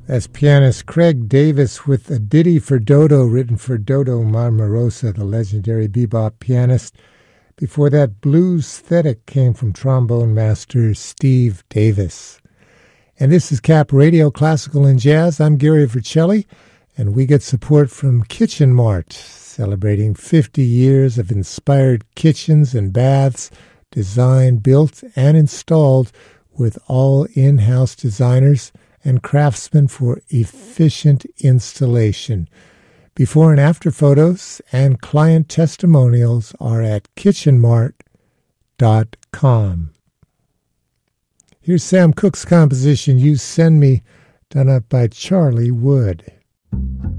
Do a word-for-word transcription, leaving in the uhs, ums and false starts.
That's pianist Craig Davis with a ditty for Dodo, written for Dodo Marmarosa, the legendary bebop pianist. Before that, Bluesthetic came from trombone master Steve Davis. And this is Cap Radio, Classical and Jazz. I'm Gary Vercelli, and we get support from Kitchen Mart, celebrating fifty years of inspired kitchens and baths, designed, built, and installed with all in-house designers and craftsmen for efficient installation. Before and after photos and client testimonials are at kitchen mart dot com. Here's Sam Cooke's composition, You Send Me, done up by Charlie Wood.